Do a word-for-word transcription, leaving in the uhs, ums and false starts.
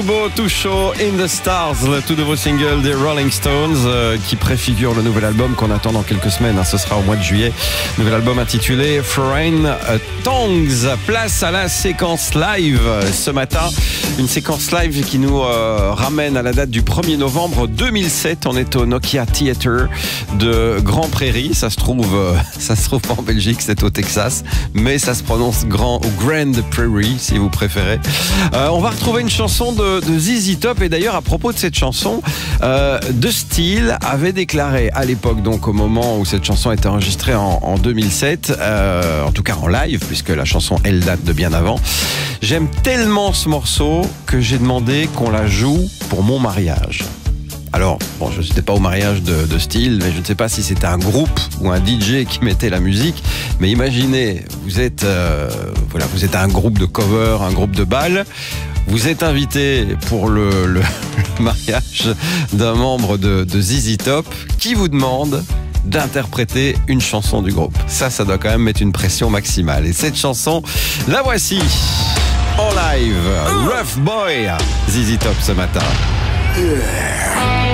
Beau, Too Show in the Stars, le tout nouveau single des Rolling Stones euh, qui préfigure le nouvel album qu'on attend dans quelques semaines, hein, ce sera au mois de juillet. Nouvel album intitulé Foreign Tongues. Place à la séquence live ce matin. Une séquence live qui nous euh, ramène à la date du premier novembre deux mille sept. On est au Nokia Theatre de Grand Prairie. Ça se trouve, euh, ça se trouve pas en Belgique, c'est au Texas, mais ça se prononce Grand ou Grand Prairie si vous préférez. Euh, on va retrouver une chanson de de Z Z Top, et d'ailleurs à propos de cette chanson, euh, The Steel avait déclaré à l'époque, donc au moment où cette chanson a été enregistrée en, en deux mille sept, euh, en tout cas en live puisque la chanson elle date de bien avant, j'aime tellement ce morceau que j'ai demandé qu'on la joue pour mon mariage. Alors, bon, je n'étais pas au mariage de, de Steel, mais je ne sais pas si c'était un groupe ou un D J qui mettait la musique. Mais imaginez, vous êtes, euh, voilà, vous êtes un groupe de cover, un groupe de bal. Vous êtes invité pour le, le, le mariage d'un membre de, de Z Z Top qui vous demande d'interpréter une chanson du groupe. Ça, ça doit quand même mettre une pression maximale. Et cette chanson, la voici en live. Rough Boy, Z Z Top ce matin. Yeah.